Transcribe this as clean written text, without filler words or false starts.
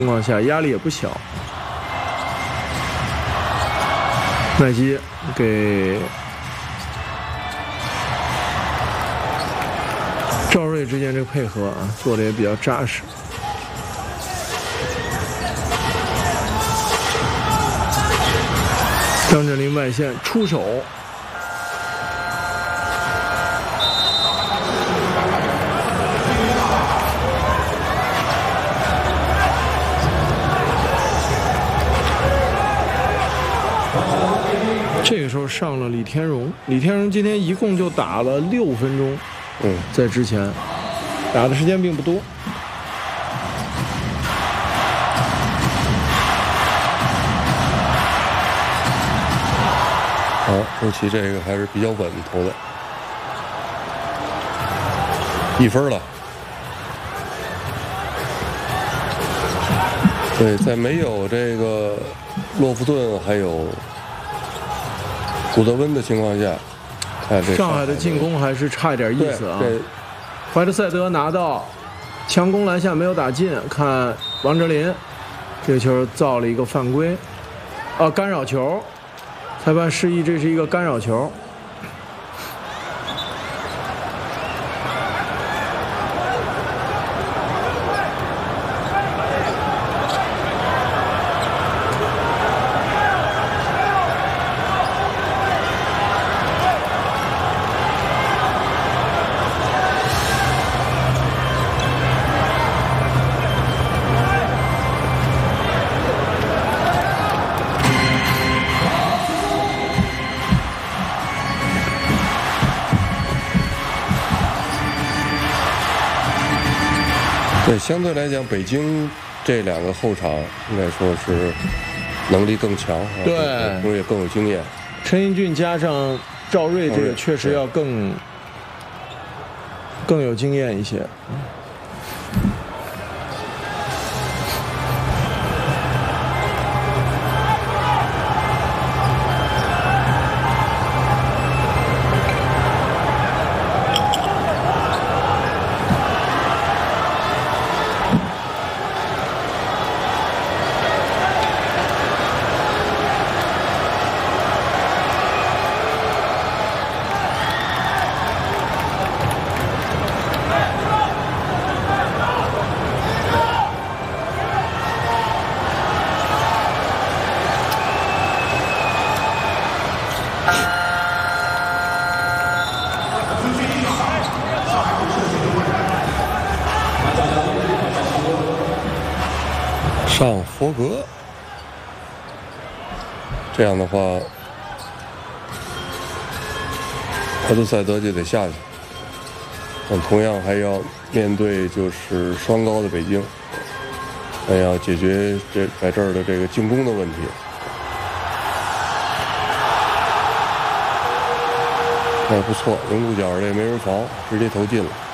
情况下压力也不小。麦基给赵睿之间这个配合啊，做的也比较扎实。张镇麟外线出手。这个时候上了李天荣，李天荣今天一共就打了6分钟，在之前打的时间并不多。 好，周琦这个还是比较稳投的，1分了。对，在没有这个洛夫顿还有古德温的情况下，看这上海的进攻还是差一点意思啊。怀特塞德拿到强攻篮下没有打进，看王哲林这个球造了一个犯规，干扰球，裁判示意这是一个干扰球。 对，相对来讲，北京这2个后场应该说是能力更强， 对， 也更有经验。 陈英俊加上赵睿，这个确实要更有经验一些。 上佛格，这样的话，怀特塞德就得下去。但同样还要面对就是双高的北京，还要解决在这儿的这个进攻的问题。还不错，零度角这也没人防，直接投进了。